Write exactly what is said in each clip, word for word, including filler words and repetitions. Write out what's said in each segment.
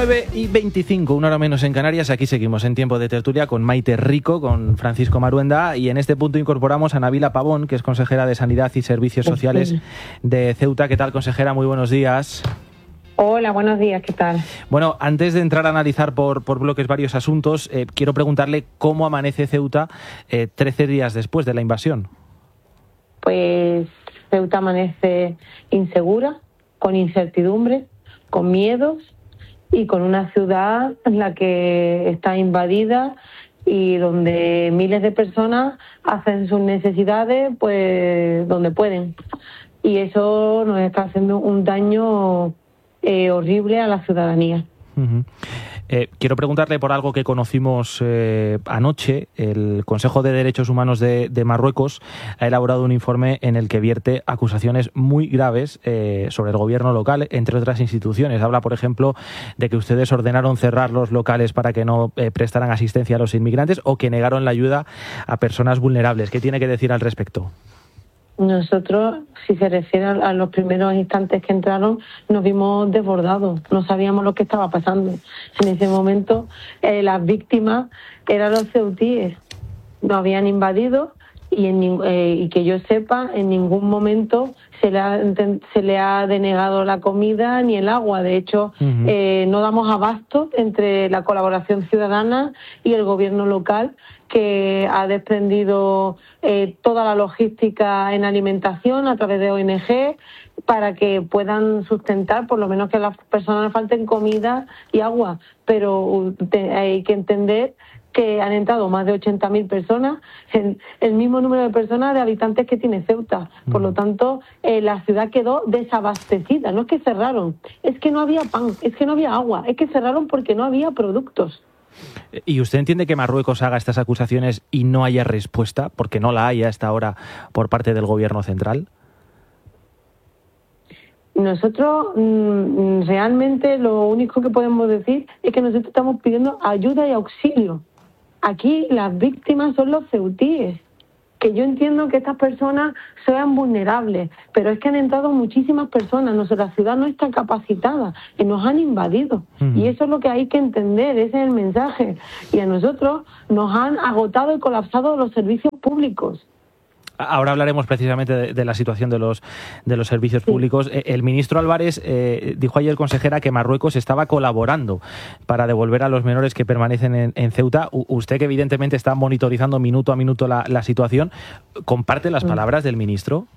nueve y veinticinco, una hora menos en Canarias. Aquí seguimos en tiempo de tertulia con Maite Rico, con Francisco Maruenda, y en este punto incorporamos a Nabila Pavón, que es consejera de Sanidad y Servicios Sociales de Ceuta. ¿Qué tal, consejera? Muy buenos días. Hola, buenos días, ¿qué tal? Bueno, antes de entrar a analizar por, por bloques varios asuntos, eh, quiero preguntarle cómo amanece Ceuta eh, trece días después de la invasión. Pues Ceuta amanece insegura, con incertidumbre, con miedos y con una ciudad en la que está invadida y donde miles de personas hacen sus necesidades pues donde pueden. Y eso nos está haciendo un daño eh, horrible a la ciudadanía. Uh-huh. Eh, quiero preguntarle por algo que conocimos eh, anoche. El Consejo de Derechos Humanos de, de Marruecos ha elaborado un informe en el que vierte acusaciones muy graves eh, sobre el gobierno local, entre otras instituciones. Habla, por ejemplo, de que ustedes ordenaron cerrar los locales para que no eh, prestaran asistencia a los inmigrantes o que negaron la ayuda a personas vulnerables. ¿Qué tiene que decir al respecto? Nosotros, si se refiere a los primeros instantes que entraron, nos vimos desbordados, no sabíamos lo que estaba pasando. En ese momento, eh, las víctimas eran los ceutíes, nos habían invadido y, en, eh, y que yo sepa, en ningún momento se le ha, se le ha denegado la comida ni el agua. De hecho, uh-huh. eh, no damos abasto entre la colaboración ciudadana y el gobierno local, que ha desprendido eh, toda la logística en alimentación a través de O N G para que puedan sustentar, por lo menos que a las personas falten comida y agua. Pero te, hay que entender que han entrado más de ochenta mil personas, el, el mismo número de personas de habitantes que tiene Ceuta. Por lo tanto, eh, la ciudad quedó desabastecida. No es que cerraron, es que no había pan, es que no había agua, es que cerraron porque no había productos. ¿Y usted entiende que Marruecos haga estas acusaciones y no haya respuesta, porque no la hay hasta ahora por parte del gobierno central? Nosotros mmm, realmente lo único que podemos decir es que nosotros estamos pidiendo ayuda y auxilio. Aquí las víctimas son los ceutíes, que yo entiendo que estas personas sean vulnerables, pero es que han entrado muchísimas personas, nuestra ciudad no está capacitada y nos han invadido. Uh-huh. Y eso es lo que hay que entender, ese es el mensaje. Y a nosotros nos han agotado y colapsado los servicios públicos. Ahora hablaremos precisamente de, de la situación de los de los servicios sí. públicos. El ministro Álvarez eh, dijo ayer, consejera, que Marruecos estaba colaborando para devolver a los menores que permanecen en, en Ceuta. U, usted, que evidentemente está monitorizando minuto a minuto la, la situación, ¿comparte las palabras del ministro?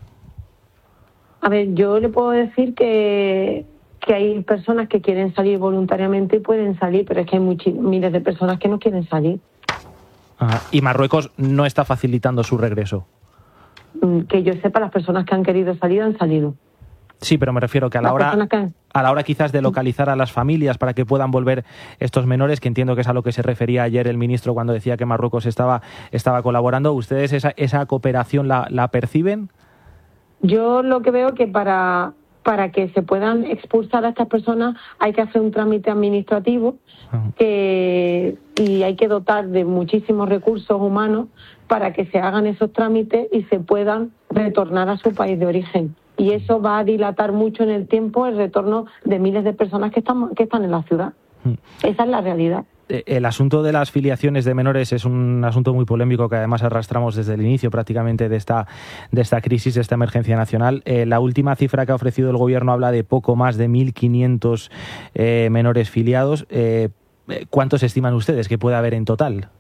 A ver, yo le puedo decir que, que hay personas que quieren salir voluntariamente y pueden salir, pero es que hay muchos, miles de personas que no quieren salir. Ajá. ¿Y Marruecos no está facilitando su regreso? Que yo sepa, las personas que han querido salir han salido. Sí, pero me refiero que a la hora que... a la hora quizás de localizar a las familias para que puedan volver estos menores, que entiendo que es a lo que se refería ayer el ministro cuando decía que Marruecos estaba estaba colaborando. ¿Ustedes esa, esa cooperación la, la perciben? Yo lo que veo que para para que se puedan expulsar a estas personas hay que hacer un trámite administrativo uh-huh. que, y hay que dotar de muchísimos recursos humanos para que se hagan esos trámites y se puedan retornar a su país de origen. Y eso va a dilatar mucho en el tiempo el retorno de miles de personas que están, que están en la ciudad. Uh-huh. Esa es la realidad. El asunto de las filiaciones de menores es un asunto muy polémico que además arrastramos desde el inicio prácticamente de esta, de esta crisis, de esta emergencia nacional. Eh, la última cifra que ha ofrecido el gobierno habla de poco más de mil quinientos eh, menores filiados. Eh, ¿Cuántos estiman ustedes que puede haber en total?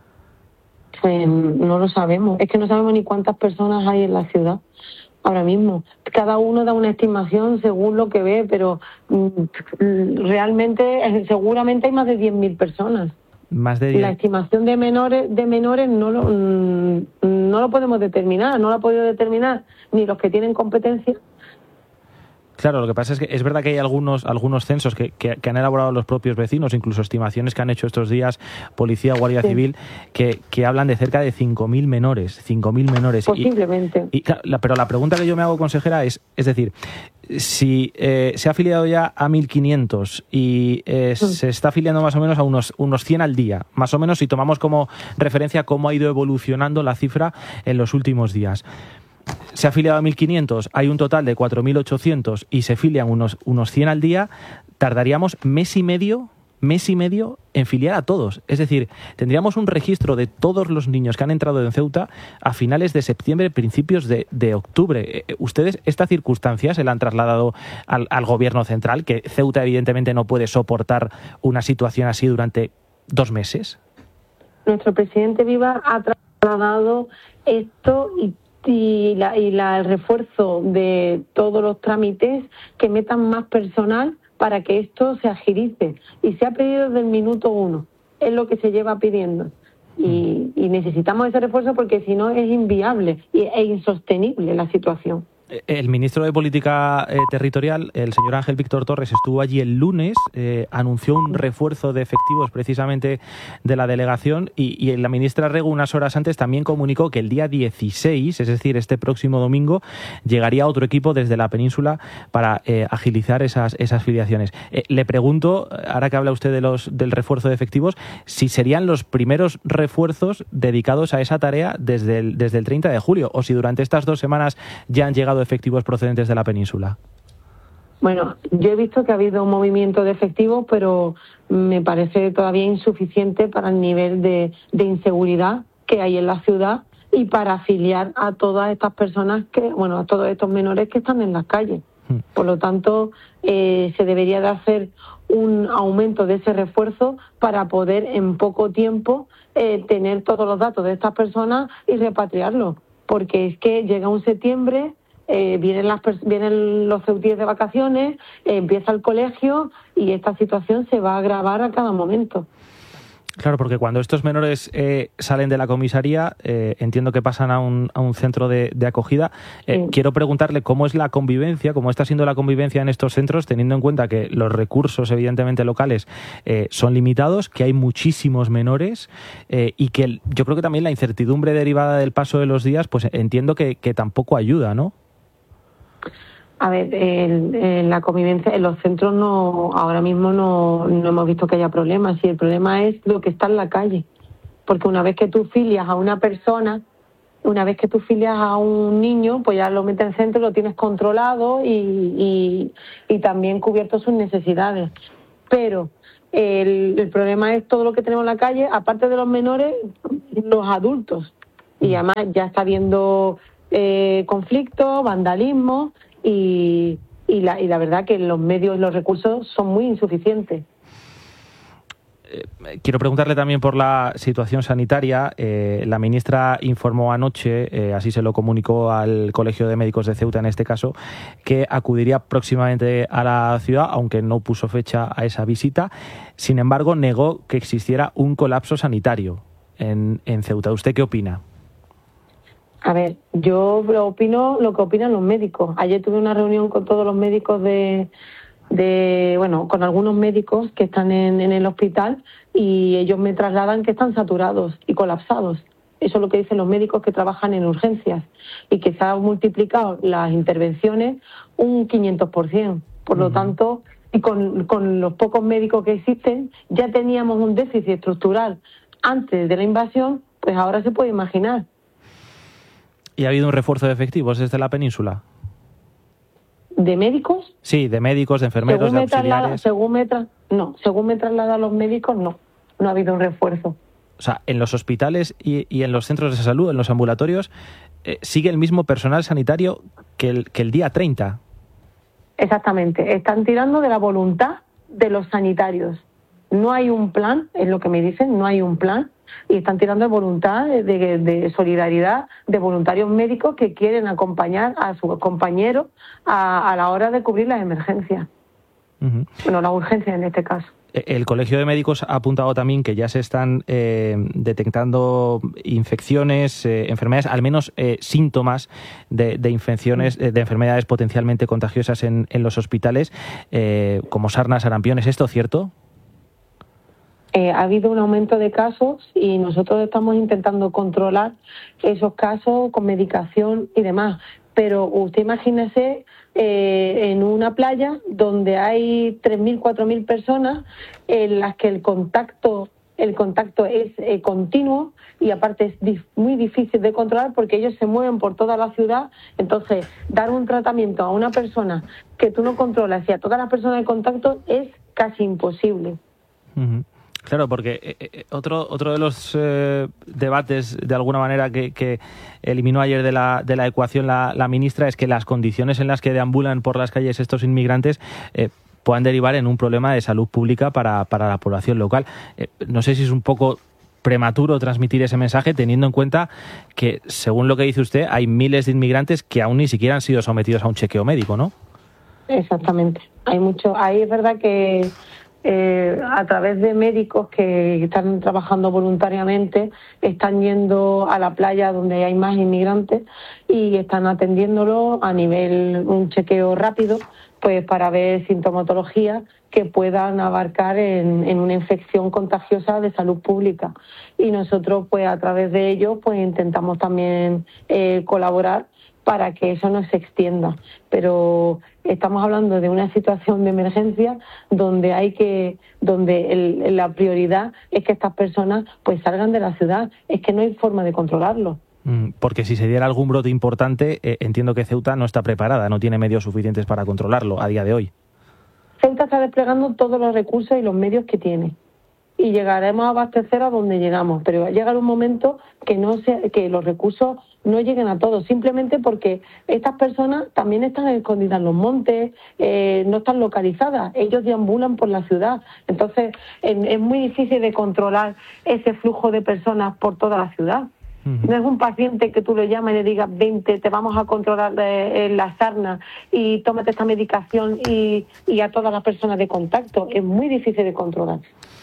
Eh, no lo sabemos. Es que no sabemos ni cuántas personas hay en la ciudad ahora mismo. Cada uno da una estimación según lo que ve, pero mm, realmente seguramente hay más de diez mil personas. Más de diez. La estimación de menores de menores no lo mm, no lo podemos determinar, no lo ha podido determinar ni los que tienen competencia. Claro, lo que pasa es que es verdad que hay algunos algunos censos que, que, que han elaborado los propios vecinos, incluso estimaciones que han hecho estos días Policía, Guardia sí. Civil, que, que hablan de cerca de cinco mil menores, cinco mil menores. Posiblemente. Y, y, la, pero la pregunta que yo me hago, consejera, es, es decir, si eh, se ha afiliado ya a mil quinientos y eh, sí. se está afiliando más o menos a unos, unos cien al día, más o menos si tomamos como referencia cómo ha ido evolucionando la cifra en los últimos días. Se ha afiliado a mil quinientos, hay un total de cuatro mil ochocientos y se filian unos, unos cien al día. ¿Tardaríamos mes y medio mes y medio en filiar a todos. Es decir, tendríamos un registro de todos los niños que han entrado en Ceuta a finales de septiembre, principios de, de octubre. ¿Ustedes estas circunstancias se la han trasladado al, al gobierno central, que Ceuta evidentemente no puede soportar una situación así durante dos meses? Nuestro presidente Viva ha trasladado esto y y, la, y la, el refuerzo de todos los trámites, que metan más personal para que esto se agilice. Y se ha pedido desde el minuto uno, es lo que se lleva pidiendo. Y, y necesitamos ese refuerzo porque si no es inviable e insostenible la situación. El ministro de Política eh, Territorial, el señor Ángel Víctor Torres, estuvo allí el lunes, eh, anunció un refuerzo de efectivos precisamente de la delegación y, y la ministra Rego unas horas antes también comunicó que el día dieciséis, es decir, este próximo domingo, llegaría otro equipo desde la península para eh, agilizar esas, esas filiaciones. Eh, le pregunto, ahora que habla usted de los, del refuerzo de efectivos, si serían los primeros refuerzos dedicados a esa tarea desde el, desde el treinta de julio o si durante estas dos semanas ya han llegado efectivos procedentes de la península. Bueno, yo he visto que ha habido un movimiento de efectivos, pero me parece todavía insuficiente para el nivel de, de inseguridad que hay en la ciudad y para afiliar a todas estas personas, que, bueno, a todos estos menores que están en las calles. Por lo tanto, eh, se debería de hacer un aumento de ese refuerzo para poder en poco tiempo eh, tener todos los datos de estas personas y repatriarlos. Porque es que llega un septiembre, Eh, vienen, las, vienen los ceutíes de vacaciones, eh, empieza el colegio y esta situación se va a agravar a cada momento. Claro, porque cuando estos menores eh, salen de la comisaría, eh, entiendo que pasan a un, a un centro de, de acogida. Eh, sí. Quiero preguntarle cómo es la convivencia, cómo está siendo la convivencia en estos centros, teniendo en cuenta que los recursos, evidentemente, locales eh, son limitados, que hay muchísimos menores eh, y que el, yo creo que también la incertidumbre derivada del paso de los días, pues entiendo que, que tampoco ayuda, ¿no? A ver, en, en la convivencia, en los centros no, ahora mismo no, no hemos visto que haya problemas. Y el problema es lo que está en la calle. Porque una vez que tú filias a una persona, una vez que tú filias a un niño, pues ya lo metes en centro, lo tienes controlado y, y, y también cubierto sus necesidades. Pero el, el problema es todo lo que tenemos en la calle, aparte de los menores, los adultos. Y además ya está habiendo eh, conflictos, vandalismo. Y, y, la, y la verdad que los medios y los recursos son muy insuficientes. Eh, quiero preguntarle también por la situación sanitaria. Eh, la ministra informó anoche, eh, así se lo comunicó al Colegio de Médicos de Ceuta en este caso, que acudiría próximamente a la ciudad, aunque no puso fecha a esa visita. Sin embargo, negó que existiera un colapso sanitario en, en Ceuta. ¿Usted qué opina? A ver, yo opino lo que opinan los médicos. Ayer tuve una reunión con todos los médicos de, de bueno, con algunos médicos que están en, en el hospital y ellos me trasladan que están saturados y colapsados. Eso es lo que dicen los médicos que trabajan en urgencias y que se han multiplicado las intervenciones un quinientos por ciento. Por lo uh-huh. tanto, y con, con los pocos médicos que existen, ya teníamos un déficit estructural antes de la invasión, pues ahora se puede imaginar. ¿Y ha habido un refuerzo de efectivos desde la península? ¿De médicos? Sí, de médicos, de enfermeros, según de auxiliares. Traslada, según me tra- no, según me trasladan los médicos, no. No ha habido un refuerzo. O sea, en los hospitales y, y en los centros de salud, en los ambulatorios, eh, sigue el mismo personal sanitario que el, que el día treinta. Exactamente. Están tirando de la voluntad de los sanitarios. No hay un plan, es lo que me dicen, no hay un plan. Y están tirando de voluntad, de, de solidaridad, de voluntarios médicos que quieren acompañar a sus compañeros a, a la hora de cubrir las emergencias. Uh-huh. Bueno, las urgencias en este caso. El Colegio de Médicos ha apuntado también que ya se están eh, detectando infecciones, eh, enfermedades, al menos eh, síntomas de, de infecciones, de, de enfermedades potencialmente contagiosas en, en los hospitales, eh, como sarna, sarampión. ¿Es esto cierto? Eh, ha habido un aumento de casos y nosotros estamos intentando controlar esos casos con medicación y demás. Pero usted imagínese eh, en una playa donde hay tres mil, cuatro mil personas en las que el contacto, el contacto es eh, continuo y aparte es dif- muy difícil de controlar porque ellos se mueven por toda la ciudad. Entonces, dar un tratamiento a una persona que tú no controlas y a todas las personas de contacto es casi imposible. Uh-huh. Claro, porque eh, otro otro de los eh, debates, de alguna manera, que, que eliminó ayer de la, de la ecuación la, la ministra es que las condiciones en las que deambulan por las calles estos inmigrantes eh, puedan derivar en un problema de salud pública para, para la población local. Eh, no sé si es un poco prematuro transmitir ese mensaje, teniendo en cuenta que, según lo que dice usted, hay miles de inmigrantes que aún ni siquiera han sido sometidos a un chequeo médico, ¿no? Exactamente. Hay mucho. Ahí es verdad que eh, a través de médicos que están trabajando voluntariamente están yendo a la playa donde hay más inmigrantes y están atendiéndolo a nivel un chequeo rápido, pues para ver sintomatología que puedan abarcar en, en una infección contagiosa de salud pública. Y nosotros, pues a través de ello, pues intentamos también eh, colaborar para que eso no se extienda. Pero estamos hablando de una situación de emergencia donde hay que, donde el, la prioridad es que estas personas pues salgan de la ciudad. Es que no hay forma de controlarlo. Porque si se diera algún brote importante, eh, entiendo que Ceuta no está preparada, no tiene medios suficientes para controlarlo a día de hoy. Ceuta está desplegando todos los recursos y los medios que tiene. Y llegaremos a abastecer a donde llegamos, pero va a llegar un momento que no se, que los recursos no lleguen a todos, simplemente porque estas personas también están escondidas en los montes, eh, no están localizadas, ellos deambulan por la ciudad. Entonces es, es muy difícil de controlar ese flujo de personas por toda la ciudad. No es un paciente que tú le llamas y le digas, vente, te vamos a controlar eh, la sarna y tómate esta medicación y, y a todas las personas de contacto. Es muy difícil de controlar.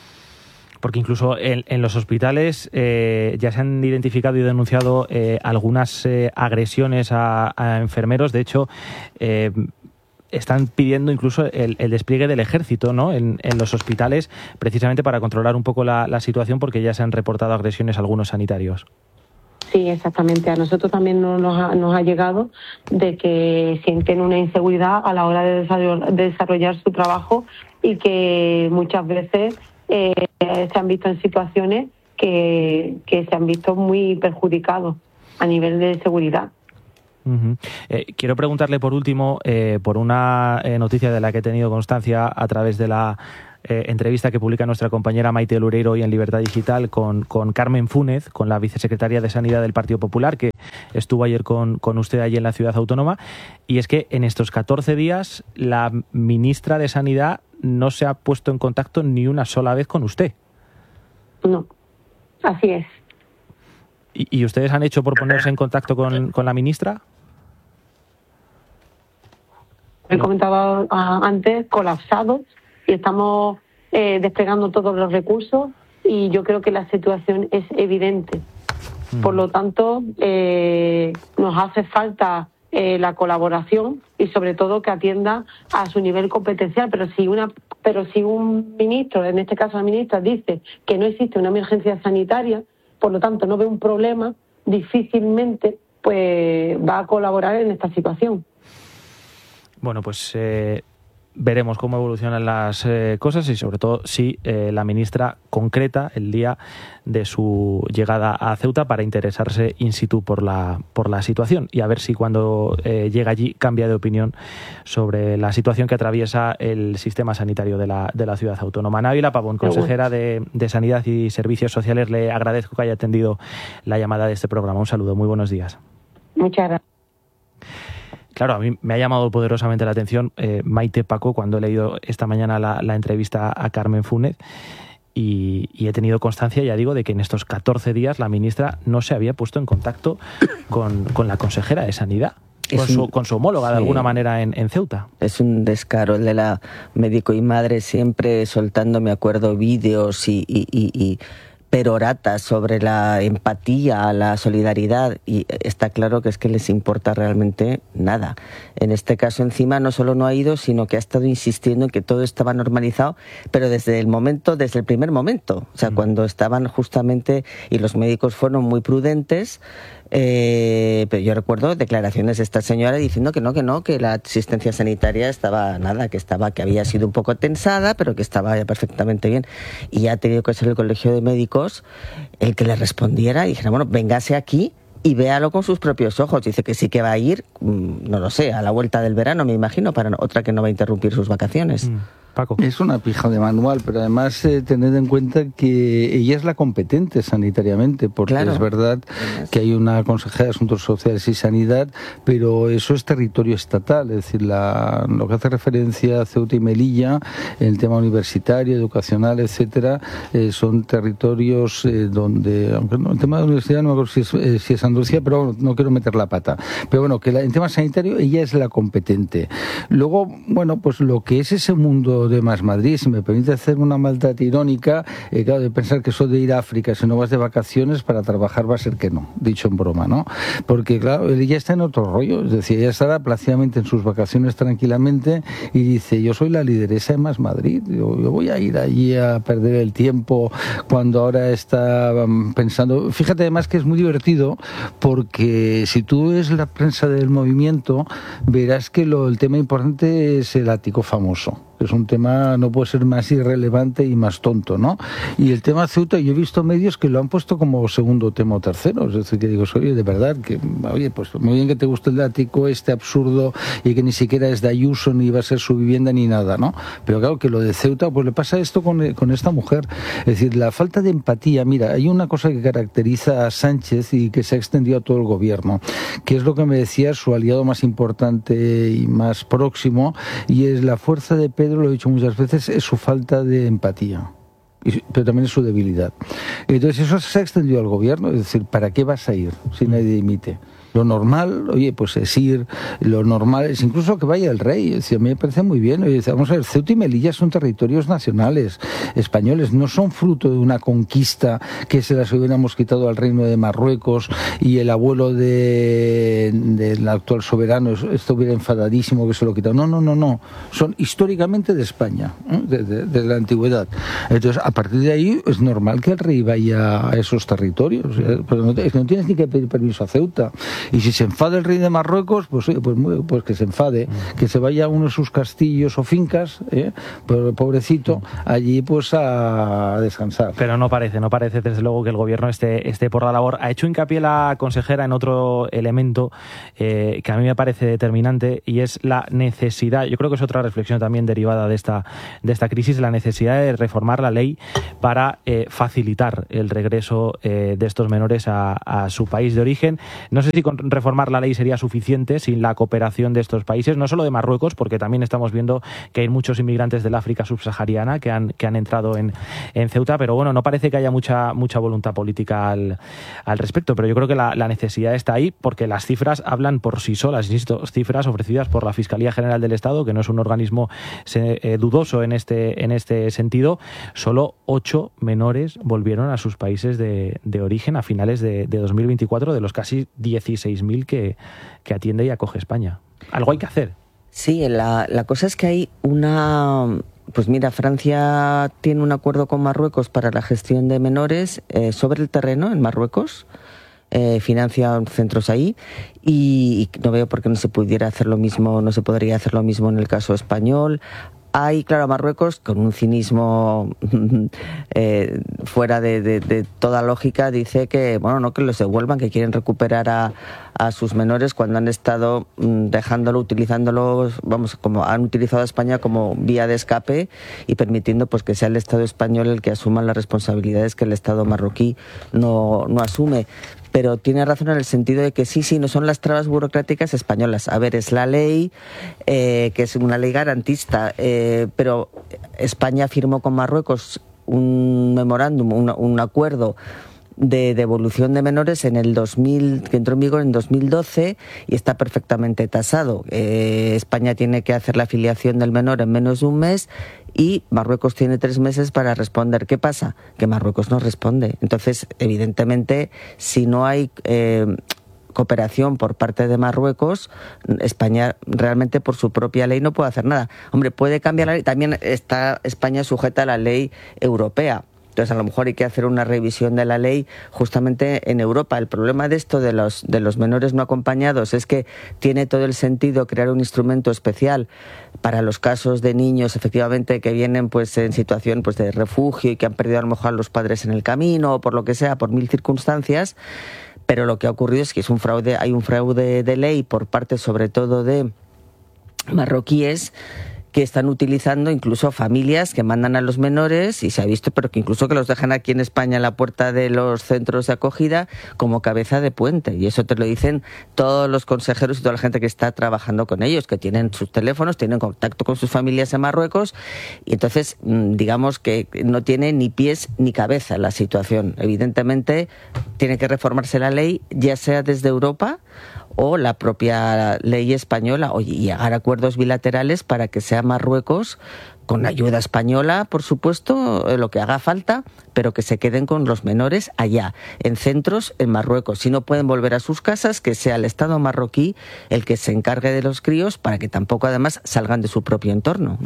Porque incluso en, en los hospitales eh, ya se han identificado y denunciado eh, algunas eh, agresiones a, a enfermeros. De hecho, eh, están pidiendo incluso el, el despliegue del ejército, ¿no?, en, en los hospitales, precisamente para controlar un poco la, la situación, porque ya se han reportado agresiones a algunos sanitarios. Sí, exactamente. A nosotros también nos ha, nos ha llegado de que sienten una inseguridad a la hora de desarrollar, de desarrollar su trabajo y que muchas veces eh, se han visto en situaciones que, que se han visto muy perjudicados a nivel de seguridad. Uh-huh. Eh, quiero preguntarle por último eh, por una eh, noticia de la que he tenido constancia a través de la eh, entrevista que publica nuestra compañera Maite Loureiro hoy en Libertad Digital con, con Carmen Fúnez, con la vicesecretaria de Sanidad del Partido Popular, que estuvo ayer con, con usted allí en la ciudad autónoma, y es que en estos catorce días la ministra de Sanidad no se ha puesto en contacto ni una sola vez con usted. No, así es. ¿Y, y ustedes han hecho por ponerse en contacto con, con la ministra? He comentado uh, antes, colapsados, y estamos eh, desplegando todos los recursos y yo creo que la situación es evidente. Mm. Por lo tanto, eh, nos hace falta eh, la colaboración y sobre todo que atienda a su nivel competencial. Pero si una, pero si un ministro, en este caso la ministra, dice que no existe una emergencia sanitaria, por lo tanto no ve un problema, difícilmente pues va a colaborar en esta situación. Bueno, pues eh, veremos cómo evolucionan las eh, cosas y sobre todo si eh, la ministra concreta el día de su llegada a Ceuta para interesarse in situ por la por la situación y a ver si cuando eh, llega allí cambia de opinión sobre la situación que atraviesa el sistema sanitario de la, de la ciudad autónoma. Ana Ávila Pavón, consejera de, de Sanidad y Servicios Sociales, le agradezco que haya atendido la llamada de este programa. Un saludo, muy buenos días. Muchas gracias. Claro, a mí me ha llamado poderosamente la atención eh, Maite Paco cuando he leído esta mañana la, la entrevista a Carmen Fúnez y, y he tenido constancia, ya digo, de que en estos catorce días la ministra no se había puesto en contacto con, con la consejera de Sanidad, con, un, su, con su homóloga de sí, alguna manera en, en Ceuta. Es un descaro el de la médico y madre, siempre soltando, me acuerdo, vídeos y... y, y, y peroratas sobre la empatía, la solidaridad, y está claro que es que les importa realmente nada. En este caso, encima, no solo no ha ido, sino que ha estado insistiendo en que todo estaba normalizado, pero desde el momento, desde el primer momento, o sea, mm. cuando estaban justamente, y los médicos fueron muy prudentes, eh, pero yo recuerdo declaraciones de esta señora diciendo que no, que no, que la asistencia sanitaria estaba nada, que estaba, que había sido un poco tensada, pero que estaba ya perfectamente bien, y ya ha tenido que ser el colegio de médicos el que le respondiera y dijera, bueno, véngase aquí y véalo con sus propios ojos. Dice que sí que va a ir, no lo sé, a la vuelta del verano, me imagino, para otra que no va a interrumpir sus vacaciones. Mm. Paco. Es una pija de manual, pero además eh, tened en cuenta que ella es la competente sanitariamente, porque claro, es verdad que hay una consejera de Asuntos Sociales y Sanidad, pero eso es territorio estatal, es decir, la, lo que hace referencia a Ceuta y Melilla, el tema universitario, educacional, etcétera, eh, son territorios eh, donde, aunque no, el tema de la universidad no me acuerdo si es, eh, si es Andalucía, pero bueno, no quiero meter la pata. Pero bueno, que la, en tema sanitario ella es la competente. Luego, bueno, pues lo que es ese mundo de Más Madrid, si me permite hacer una maldad irónica, eh, claro, de pensar que eso de ir a África, si no vas de vacaciones para trabajar, va a ser que no, dicho en broma, ¿no? Porque claro, ella está en otro rollo, es decir, ella estará plácidamente en sus vacaciones tranquilamente y dice, yo soy la lideresa de Más Madrid, yo, yo voy a ir allí a perder el tiempo cuando ahora está um, pensando. Fíjate además que es muy divertido porque si tú ves la prensa del movimiento verás que lo, el tema importante es el ático famoso. Es un tema, no puede ser más irrelevante y más tonto, ¿no? Y el tema Ceuta, yo he visto medios que lo han puesto como segundo tema o tercero, es decir, que digo, oye, de verdad, que, oye, pues muy bien que te guste el ático este absurdo y que ni siquiera es de Ayuso ni va a ser su vivienda ni nada, ¿no? Pero claro, que lo de Ceuta, pues le pasa esto con, con esta mujer, es decir, la falta de empatía. Mira, hay una cosa que caracteriza a Sánchez y que se ha extendido a todo el gobierno, que es lo que me decía su aliado más importante y más próximo, y es la fuerza de Pedro, lo he dicho muchas veces, es su falta de empatía, pero también es su debilidad. Entonces eso se ha extendido al gobierno, es decir, ¿para qué vas a ir si nadie dimite? Lo normal, oye, pues es ir, lo normal es incluso que vaya el rey, es decir, a mí me parece muy bien. Oye, vamos a ver, Ceuta y Melilla son territorios nacionales españoles, no son fruto de una conquista que se las hubiéramos quitado al reino de Marruecos y el abuelo de, del actual soberano estuviera enfadadísimo que se lo quitó. No, no, no, no, son históricamente de España, ¿eh? desde de, de la antigüedad. Entonces, a partir de ahí es normal que el rey vaya a esos territorios, ¿eh? Pero no, es que no tienes ni que pedir permiso a Ceuta. Y si se enfada el rey de Marruecos, pues oye, pues, pues que se enfade, que se vaya a uno de sus castillos o fincas, ¿eh? pobrecito, allí pues a descansar. Pero no parece, no parece desde luego que el gobierno esté, esté por la labor. Ha hecho hincapié la consejera en otro elemento eh, que a mí me parece determinante, y es la necesidad, yo creo que es otra reflexión también derivada de esta, de esta crisis, la necesidad de reformar la ley para eh, facilitar el regreso eh, de estos menores a, a su país de origen. No sé si con reformar la ley sería suficiente sin la cooperación de estos países, no solo de Marruecos, porque también estamos viendo que hay muchos inmigrantes del África subsahariana que han, que han entrado en, en Ceuta, pero bueno, no parece que haya mucha, mucha voluntad política al, al respecto, pero yo creo que la, la necesidad está ahí porque las cifras hablan por sí solas, insisto, cifras ofrecidas por la Fiscalía General del Estado, que no es un organismo se, eh, dudoso en este, en este sentido. Solo ocho menores volvieron a sus países de, de origen a finales de, de dos mil veinticuatro, de los casi dieciséis mil que, que atiende y acoge España. Algo hay que hacer. Sí, la, la cosa es que hay una... Pues mira, Francia tiene un acuerdo con Marruecos para la gestión de menores eh, sobre el terreno en Marruecos. Eh, financia centros ahí y, y no veo por qué no se pudiera hacer lo mismo, no se podría hacer lo mismo en el caso español. Hay, claro, Marruecos, con un cinismo eh, fuera de, de, de toda lógica, dice que, bueno, no que los devuelvan, que quieren recuperar a, a sus menores cuando han estado mm, dejándolo, utilizándolo, vamos, como han utilizado a España como vía de escape y permitiendo pues que sea el Estado español el que asuma las responsabilidades que el Estado marroquí no, no asume. Pero tiene razón en el sentido de que sí, sí, no son las trabas burocráticas españolas. A ver, es la ley, eh, que es una ley garantista, eh, pero España firmó con Marruecos un memorándum, un, un acuerdo de devolución de menores en el dos mil, que entró en vigor en dos mil doce y está perfectamente tasado. Eh, España tiene que hacer la filiación del menor en menos de un mes y Marruecos tiene tres meses para responder. ¿Qué pasa? Que Marruecos no responde. Entonces, evidentemente, si no hay eh, cooperación por parte de Marruecos, España realmente por su propia ley no puede hacer nada. Hombre, puede cambiar la ley. También está España sujeta a la ley europea. Entonces, a lo mejor hay que hacer una revisión de la ley justamente en Europa. El problema de esto de los, de los menores no acompañados es que tiene todo el sentido crear un instrumento especial para los casos de niños, efectivamente, que vienen pues en situación pues de refugio y que han perdido a lo mejor a los padres en el camino o por lo que sea, por mil circunstancias. Pero lo que ha ocurrido es que es un fraude, hay un fraude de ley por parte sobre todo de marroquíes, que están utilizando incluso familias que mandan a los menores, y se ha visto, pero que incluso que los dejan aquí en España en la puerta de los centros de acogida como cabeza de puente. Y eso te lo dicen todos los consejeros y toda la gente que está trabajando con ellos, que tienen sus teléfonos, tienen contacto con sus familias en Marruecos, y entonces digamos que no tiene ni pies ni cabeza la situación. Evidentemente tiene que reformarse la ley, ya sea desde Europa o la propia ley española, oye, y llegar a acuerdos bilaterales para que sea Marruecos, con ayuda española, por supuesto, lo que haga falta, pero que se queden con los menores allá, en centros en Marruecos. Si no pueden volver a sus casas, que sea el Estado marroquí el que se encargue de los críos, para que tampoco además salgan de su propio entorno.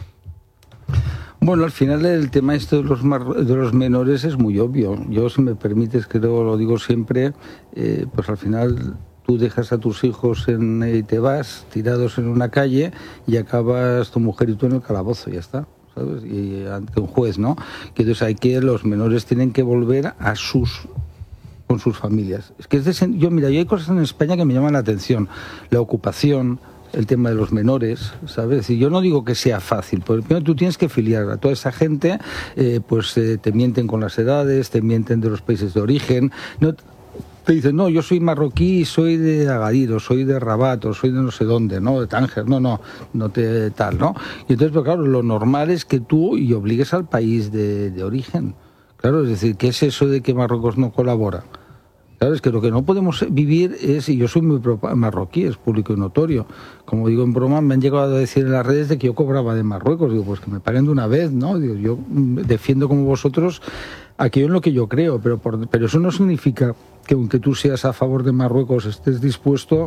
Bueno, al final el tema esto de los, de los menores es muy obvio. Yo, si me permites, creo, lo digo siempre, eh, pues al final tú dejas a tus hijos en, y te vas tirados en una calle y acabas tu mujer y tú en el calabozo, ya está, ¿sabes? Y ante un juez, ¿no? Que entonces hay que, los menores tienen que volver a sus con sus familias. Es que es de, yo mira, yo hay cosas en España que me llaman la atención, la ocupación, el tema de los menores, ¿sabes? Y yo no digo que sea fácil, porque primero tú tienes que filiar a toda esa gente, eh, pues eh, te mienten con las edades, te mienten de los países de origen, no te dicen, no, yo soy marroquí, soy de Agadir, o soy de Rabat, o soy de no sé dónde, ¿no? De Tánger, no, no, no te tal, ¿no? Y entonces, pues claro, lo normal es que tú y obligues al país de, de origen. Claro, es decir, ¿qué es eso de que Marruecos no colabora? Claro, es que lo que no podemos vivir es, y yo soy muy marroquí, es público y notorio, como digo en broma, me han llegado a decir en las redes de que yo cobraba de Marruecos, digo, pues que me paguen de una vez, ¿no? Digo, yo defiendo como vosotros aquello en lo que yo creo, pero, por, pero eso no significa que aunque tú seas a favor de Marruecos estés dispuesto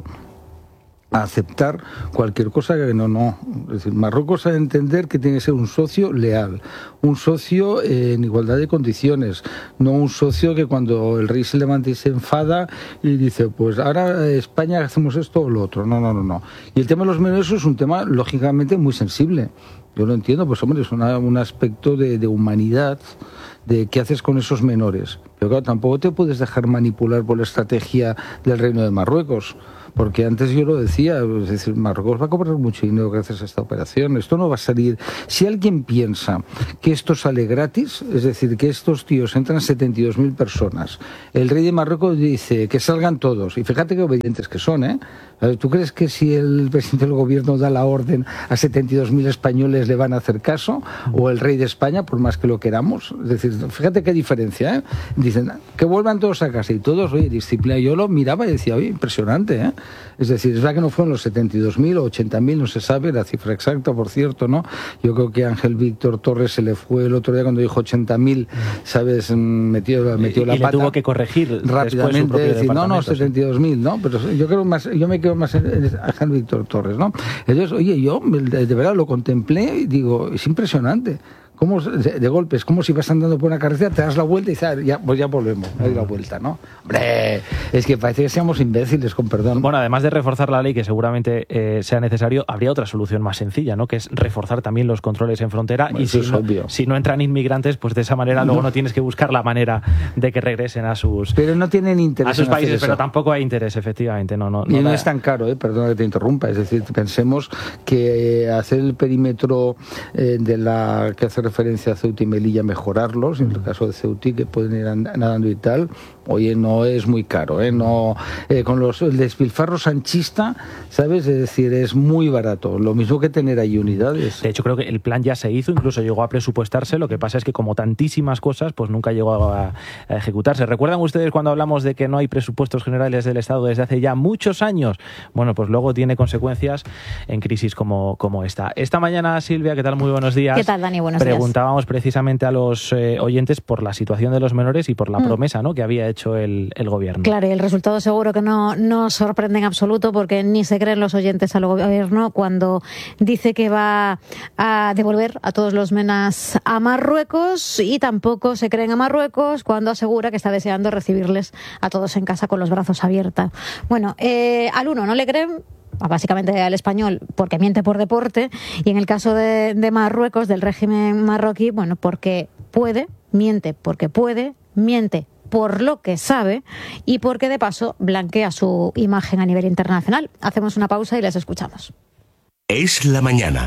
a aceptar cualquier cosa que no, no. Es decir, Marruecos ha de entender que tiene que ser un socio leal, un socio eh, en igualdad de condiciones, no un socio que cuando el rey se levanta y se enfada y dice, pues ahora España hacemos esto o lo otro. No, no, no, no. Y el tema de los menores es un tema, lógicamente, muy sensible. Yo lo entiendo, pues hombre, es una, un aspecto de, de humanidad, de qué haces con esos menores. Pero claro, tampoco te puedes dejar manipular por la estrategia del Reino de Marruecos. Porque antes yo lo decía, es decir, Marruecos va a cobrar mucho dinero gracias a esta operación. Esto no va a salir. Si alguien piensa que esto sale gratis, es decir, que estos tíos entran setenta y dos mil personas, el rey de Marruecos dice que salgan todos, y fíjate qué obedientes que son, ¿eh? ¿Tú crees que si el presidente del gobierno da la orden a setenta y dos mil españoles le van a hacer caso? ¿O el rey de España, por más que lo queramos? Es decir, fíjate qué diferencia, ¿eh? Dicen que vuelvan todos a casa y todos, oye, disciplina. Yo lo miraba y decía, oye, impresionante, ¿eh? Es decir, es verdad que no fueron los setenta y dos mil o ochenta mil, no se sabe la cifra exacta, por cierto, ¿no? Yo creo que Ángel Víctor Torres se le fue el otro día cuando dijo ochenta mil, ¿sabes? Metió, metió y, la y pata. Le tuvo que corregir rápidamente, decir, no, no, setenta y dos mil, ¿no? Pero yo creo más, yo me quedo más en, en Ángel Víctor Torres, ¿no? Entonces, oye, yo de, de verdad lo contemplé y digo, es impresionante. ¿Cómo, de, de golpe, es como si vas andando por una carretera, te das la vuelta y dices, ya, pues ya volvemos, me doy la vuelta, ¿no? Hombre, es que parece que seamos imbéciles, con perdón. Bueno, además de reforzar la ley, que seguramente eh, sea necesario, habría otra solución más sencilla, ¿no? Que es reforzar también los controles en frontera. Bueno, y si no, si no entran inmigrantes, pues de esa manera no. Luego no tienes que buscar la manera de que regresen a sus... Pero no tienen interés a sus en países, pero tampoco hay interés, efectivamente. No, no, y no, no la... es tan caro, ¿eh? Perdona que te interrumpa. Es decir, pensemos que hacer el perímetro eh, de la que hace referencia a Ceuta y Melilla, mejorarlos, en el caso de Ceuta, que pueden ir nadando y tal, oye, no es muy caro, ¿eh? No, eh, con los, el despilfarro sanchista, ¿sabes? Es decir, es muy barato, lo mismo que tener ahí unidades. De hecho, creo que el plan ya se hizo, incluso llegó a presupuestarse, lo que pasa es que como tantísimas cosas, pues nunca llegó a, a ejecutarse. ¿Recuerdan ustedes cuando hablamos de que no hay presupuestos generales del Estado desde hace ya muchos años? Bueno, pues luego tiene consecuencias en crisis como, como esta. Esta mañana, Silvia, ¿qué tal? Muy buenos días. ¿Qué tal, Dani? Buenos días. Preguntábamos precisamente a los eh, oyentes por la situación de los menores y por la mm. promesa, ¿no?, que había hecho el, el gobierno. Claro, y el resultado seguro que no nos sorprende en absoluto, porque ni se creen los oyentes al gobierno cuando dice que va a devolver a todos los menas a Marruecos, y tampoco se creen a Marruecos cuando asegura que está deseando recibirles a todos en casa con los brazos abiertos. Bueno, eh, al uno no le creen, básicamente al español, porque miente por deporte, y en el caso de, de Marruecos, del régimen marroquí, bueno, porque puede, miente porque puede, miente por lo que sabe y porque de paso blanquea su imagen a nivel internacional. Hacemos una pausa y les escuchamos. Es la mañana.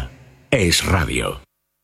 Es Radio.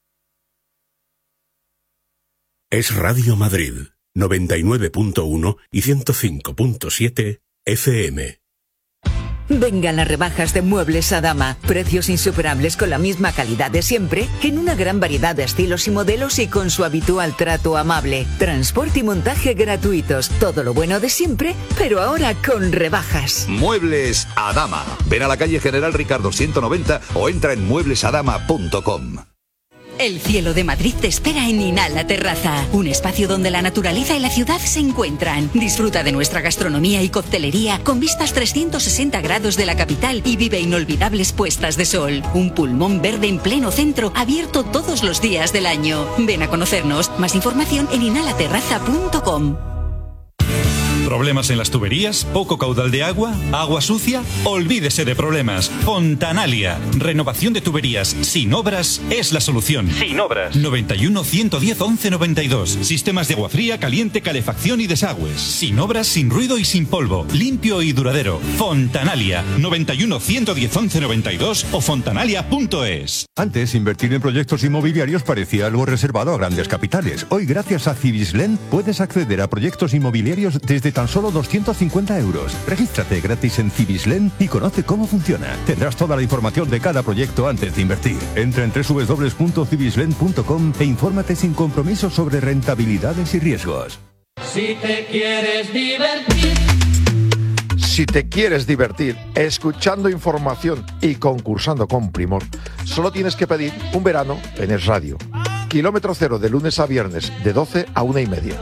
Es Radio Madrid, noventa y nueve punto uno y ciento cinco punto siete F M. Vengan las rebajas de Muebles Adama. Precios insuperables con la misma calidad de siempre, en una gran variedad de estilos y modelos y con su habitual trato amable. Transporte y montaje gratuitos. Todo lo bueno de siempre, pero ahora con rebajas. Muebles Adama. Ven a la calle General Ricardo ciento noventa o entra en muebles adama punto com. El cielo de Madrid te espera en Inhala Terraza, un espacio donde la naturaleza y la ciudad se encuentran. Disfruta de nuestra gastronomía y coctelería con vistas trescientos sesenta grados de la capital y vive inolvidables puestas de sol. Un pulmón verde en pleno centro, abierto todos los días del año. Ven a conocernos. Más información en inhala terraza punto com. ¿Problemas en las tuberías? ¿Poco caudal de agua? ¿Agua sucia? Olvídese de problemas. Fontanalia. Renovación de tuberías sin obras es la solución. Sin obras. noventa y uno, ciento diez, once noventa y dos. Sistemas de agua fría, caliente, calefacción y desagües. Sin obras, sin ruido y sin polvo. Limpio y duradero. Fontanalia. noventa y uno, ciento diez, once noventa y dos o fontanalia punto es. Antes, invertir en proyectos inmobiliarios parecía algo reservado a grandes capitales. Hoy, gracias a Cibislen, puedes acceder a proyectos inmobiliarios desde tan solo doscientos cincuenta euros. Regístrate gratis en Cibislen y conoce cómo funciona. Tendrás toda la información de cada proyecto antes de invertir. Entra en doble u doble u doble u punto cibislen punto com e infórmate sin compromiso sobre rentabilidades y riesgos. Si te quieres divertir. Si te quieres divertir escuchando información y concursando con primor, solo tienes que pedir un verano en Es Radio. Kilómetro cero de lunes a viernes de doce a una y media.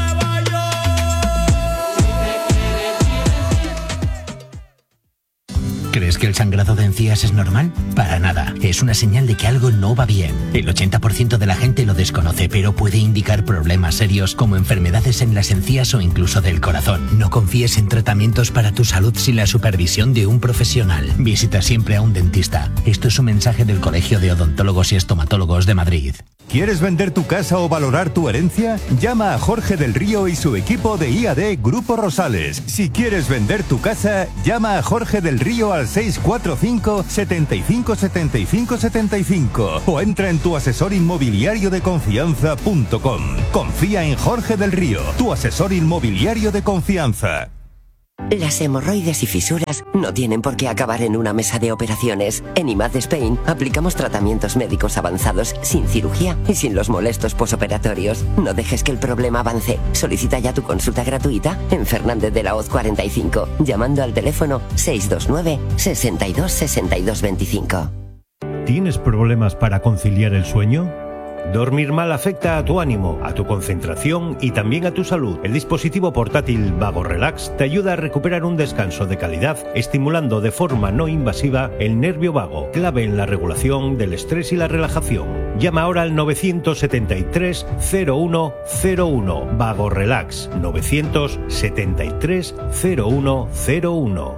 ¿Crees que el sangrado de encías es normal? Para nada. Es una señal de que algo no va bien. El ochenta por ciento de la gente lo desconoce, pero puede indicar problemas serios como enfermedades en las encías o incluso del corazón. No confíes en tratamientos para tu salud sin la supervisión de un profesional. Visita siempre a un dentista. Esto es un mensaje del Colegio de Odontólogos y Estomatólogos de Madrid. ¿Quieres vender tu casa o valorar tu herencia? Llama a Jorge del Río y su equipo de I A D Grupo Rosales. Si quieres vender tu casa, llama a Jorge del Río al seis cuatro cinco, setenta y cinco, setenta y cinco, setenta y cinco o entra en tu asesor inmobiliario de confianza punto com. Confía en Jorge del Río, tu asesor inmobiliario de confianza. Las hemorroides y fisuras no tienen por qué acabar en una mesa de operaciones. En I M A D Spain aplicamos tratamientos médicos avanzados sin cirugía y sin los molestos posoperatorios. No dejes que el problema avance. Solicita ya tu consulta gratuita en Fernández de la Hoz cuarenta y cinco, llamando al teléfono seis dos nueve, sesenta y dos, sesenta y dos veinticinco. ¿Tienes problemas para conciliar el sueño? Dormir mal afecta a tu ánimo, a tu concentración y también a tu salud. El dispositivo portátil Vago Relax te ayuda a recuperar un descanso de calidad, estimulando de forma no invasiva el nervio vago, clave en la regulación del estrés y la relajación. Llama ahora al novecientos setenta y tres, cero uno cero uno. Vago Relax, novecientos setenta y tres, cero uno cero uno.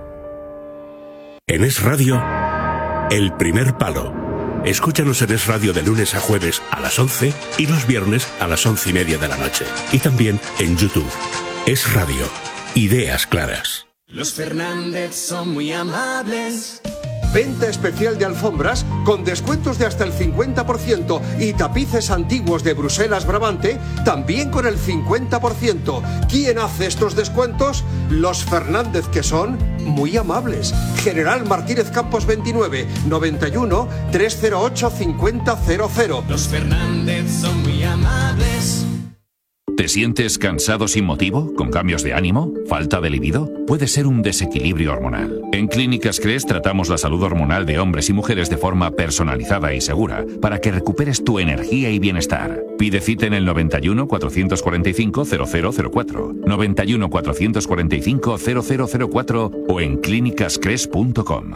En Es Radio, El Primer Palo. Escúchanos en Es Radio de lunes a jueves a las once y los viernes a las once y media de la noche. Y también en YouTube. Es Radio. Ideas claras. Los Fernández son muy amables. Venta especial de alfombras con descuentos de hasta el cincuenta por ciento y tapices antiguos de Bruselas Brabante también con el cincuenta por ciento. ¿Quién hace estos descuentos? Los Fernández, que son muy amables. General Martínez Campos veintinueve, noventa y uno, trescientos ocho, cincuenta cero cero. Los Fernández son muy amables. ¿Te sientes cansado sin motivo? ¿Con cambios de ánimo? ¿Falta de libido? Puede ser un desequilibrio hormonal. En Clínicas Cres tratamos la salud hormonal de hombres y mujeres de forma personalizada y segura para que recuperes tu energía y bienestar. Pide cita en el noventa y uno, cuatrocientos cuarenta y cinco, cero cero cero cuatro, noventa y uno, cuatrocientos cuarenta y cinco, cero cero cero cuatro o en clínicas cres punto com.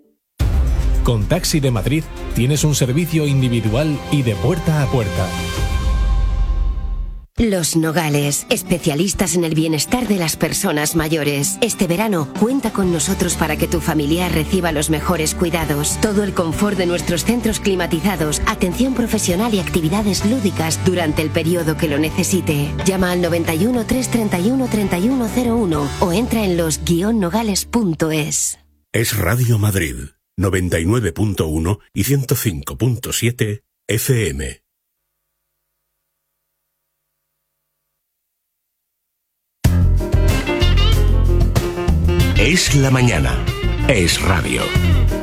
Con Taxi de Madrid tienes un servicio individual y de puerta a puerta. Los Nogales, especialistas en el bienestar de las personas mayores. Este verano, cuenta con nosotros para que tu familiar reciba los mejores cuidados. Todo el confort de nuestros centros climatizados, atención profesional y actividades lúdicas durante el periodo que lo necesite. Llama al noventa y uno, trescientos treinta y uno, treinta y uno cero uno o entra en los guion nogales punto es. Es Radio Madrid, noventa y nueve punto uno y ciento cinco punto siete F M. Es la mañana. Es radio.